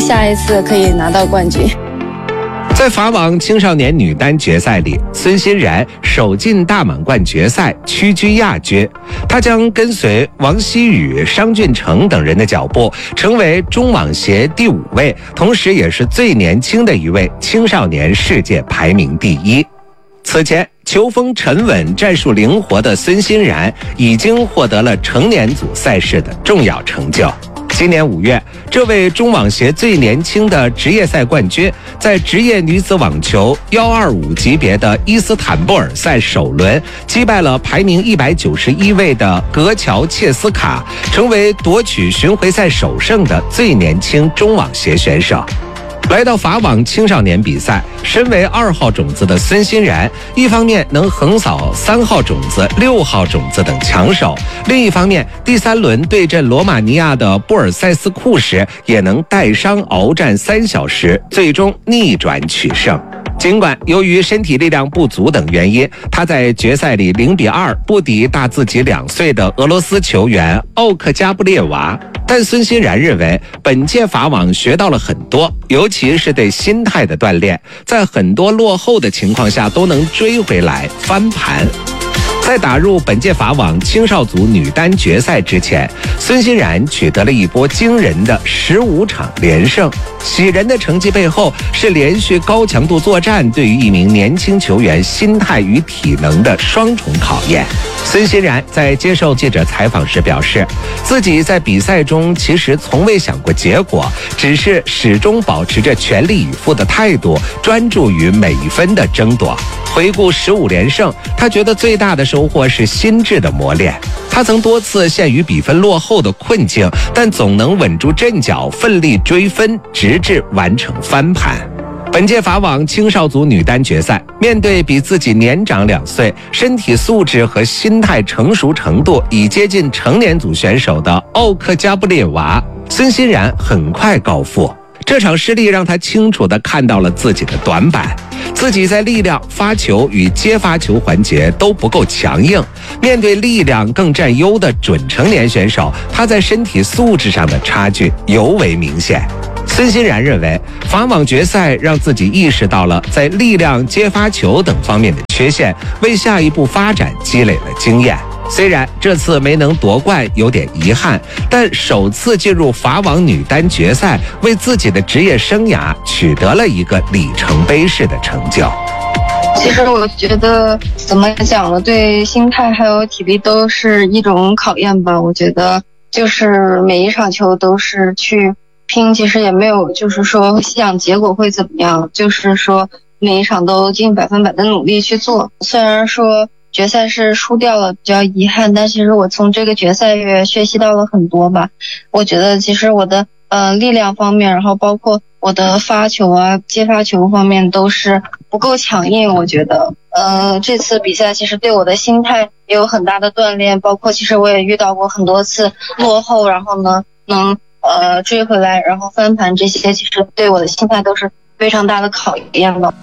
下一次可以拿到冠军。 在法网青少年女单决赛里，孙欣然首进大满贯决赛，屈居亚军。她将跟随王希雨、商俊成等人的脚步，成为中网协第5位，同时也是最年轻的一位青少年世界排名第1。此前，球风沉稳、战术灵活的孙欣然已经获得了成年组赛事的重要成就。今年5月，这位中网协最年轻的职业赛冠军，在职业女子网球125级别的伊斯坦布尔赛首轮击败了排名191位的格乔切斯卡，成为夺取巡回赛首胜的最年轻中网协选手。来到法网青少年比赛，身为2号种子的孙欣然，一方面能横扫3号种子、6号种子等强手，另一方面，第3轮对阵罗马尼亚的布尔塞斯库时，也能带伤鏖战3小时，最终逆转取胜。尽管由于身体力量不足等原因，他在决赛里0-2不敌大自己2岁的俄罗斯球员奥克加布列娃，但孙欣然认为本届法网学到了很多，尤其是对心态的锻炼，在很多落后的情况下都能追回来翻盘。在打入本届法网青少组女单决赛之前，孙欣然取得了一波惊人的15场连胜。喜人的成绩背后是连续高强度作战对于一名年轻球员心态与体能的双重考验。孙欣然在接受记者采访时表示，自己在比赛中其实从未想过结果，只是始终保持着全力以赴的态度，专注于每一分的争夺。回顾15连胜，他觉得最大的收获是心智的磨练。他曾多次陷于比分落后的困境，但总能稳住阵脚，奋力追分，直至完成翻盘。本届法网青少组女单决赛，面对比自己年长2岁、身体素质和心态成熟程度已接近成年组选手的奥克加布列娃，孙欣然很快告负。这场失利让他清楚地看到了自己的短板，自己在力量、发球与接发球环节都不够强硬。面对力量更占优的准成年选手，他在身体素质上的差距尤为明显。孙欣然认为，法网决赛让自己意识到了在力量、接发球等方面的缺陷，为下一步发展积累了经验。虽然这次没能夺冠有点遗憾，但首次进入法网女单决赛，为自己的职业生涯取得了一个里程碑式的成就。 其实我觉得怎么讲呢，对心态还有体力都是一种考验吧。我觉得就是每一场球都是去拼，其实也没有就是说想结果会怎么样，就是说每一场都尽100%的努力去做。虽然说决赛是输掉了，比较遗憾，但其实我从这个决赛也学习到了很多吧。我觉得其实我的力量方面，然后包括我的发球啊、接发球方面都是不够强硬。我觉得这次比赛其实对我的心态也有很大的锻炼，包括其实我也遇到过很多次落后，然后呢能追回来，然后翻盘，这些其实对我的心态都是非常大的考验的。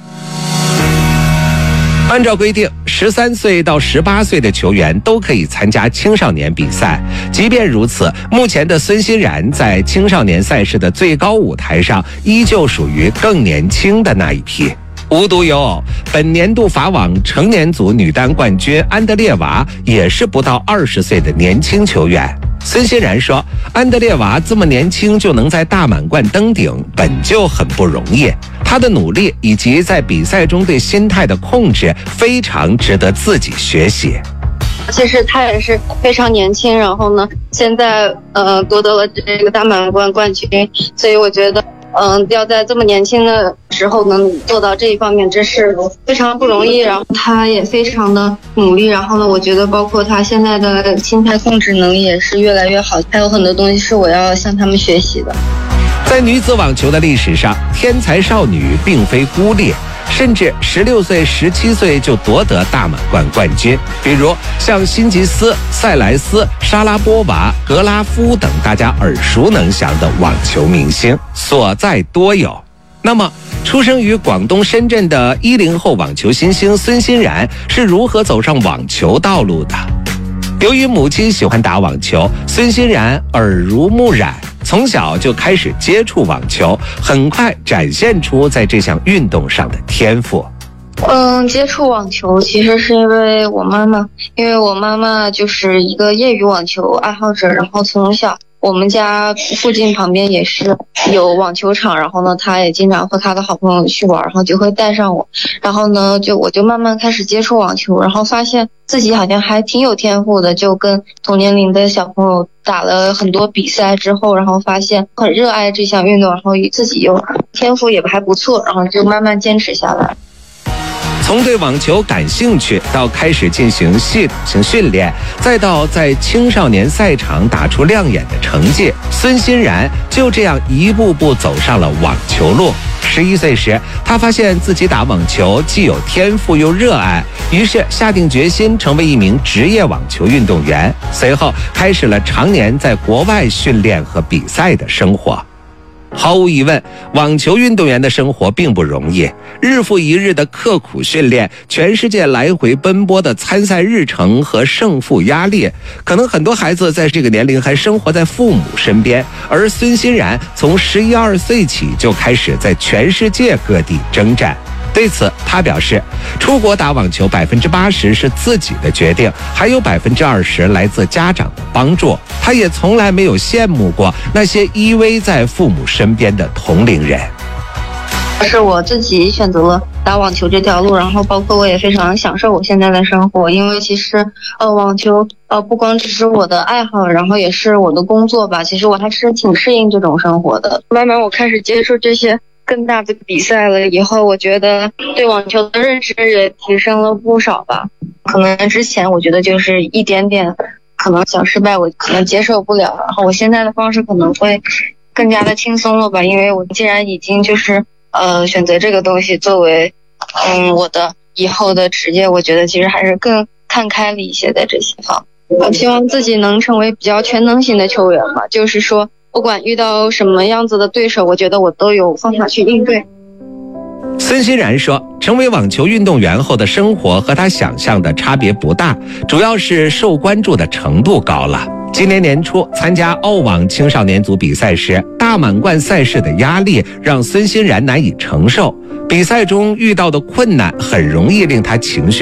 按照规定，13岁到18岁的球员都可以参加青少年比赛。即便如此，目前的孙欣然在青少年赛事的最高舞台上，依旧属于更年轻的那一批。无独有偶，本年度法网成年组女单冠军安德烈娃也是不到20岁的年轻球员。孙欣然说，安德烈娃这么年轻就能在大满贯登顶，本就很不容易。他的努力以及在比赛中对心态的控制，非常值得自己学习。 其实他也是非常年轻，然后呢，现在夺得了这个大满贯冠军，所以我觉得要在这么年轻的时候能做到这一方面，真是非常不容易。然后他也非常的努力，然后呢，我觉得包括他现在的心态控制能力也是越来越好，还有很多东西是我要向他们学习的。 在女子网球的历史上，天才少女并非孤立，甚至16岁、17岁就夺得大满贯冠军。比如像辛吉斯、塞莱斯、莎拉波娃、格拉夫等大家耳熟能详的网球明星，所在多有。那么，出生于广东深圳的10后网球新星孙欣然是如何走上网球道路的？ 由于母亲喜欢打网球，孙欣然耳濡目染，从小就开始接触网球，很快展现出在这项运动上的天赋。 接触网球其实是因为我妈妈就是一个业余网球爱好者，然后从小我们家附近旁边也是有网球场，然后呢她也经常和她的好朋友去玩，然后就会带上我，然后呢我就慢慢开始接触网球，然后发现自己好像还挺有天赋的，就跟同年龄的小朋友打了很多比赛之后，然后发现很热爱这项运动，然后自己又天赋也还不错，然后就慢慢坚持下来。 从对网球感兴趣到开始进行系统性训练，再到在青少年赛场打出亮眼的成绩，孙欣然就这样一步步走上了网球路。11岁时，他发现自己打网球既有天赋又热爱，于是下定决心成为一名职业网球运动员。随后开始了常年在国外训练和比赛的生活。毫无疑问，网球运动员的生活并不容易，日复一日的刻苦训练，全世界来回奔波的参赛日程和胜负压力，可能很多孩子在这个年龄还生活在父母身边，而孙欣然从11、12岁起就开始在全世界各地征战。对此，他表示，出国打网球80%是自己的决定，还有20%来自家长的帮助。他也从来没有羡慕过那些依偎在父母身边的同龄人。 是我自己选择了打网球这条路，然后包括我也非常享受我现在的生活，因为其实网球不光只是我的爱好，然后也是我的工作吧，其实我还是挺适应这种生活的。慢慢我开始接触这些更大的比赛了以后，我觉得对网球的认知也提升了不少吧。可能之前我觉得就是一点点可能小失败我可能接受不了，然后我现在的方式可能会更加的轻松了吧，因为我既然已经就是选择这个东西作为我的以后的职业，我觉得其实还是更看开了一些在这些方面。我希望自己能成为比较全能型的球员吧，就是说不管遇到什么样子的对手，我觉得我都有方法去应对。 孙欣然说，成为网球运动员后的生活和他想象的差别不大，主要是受关注的程度高了。今年年初参加澳网青少年组比赛时，大满贯赛事的压力让孙欣然难以承受，比赛中遇到的困难很容易令他情绪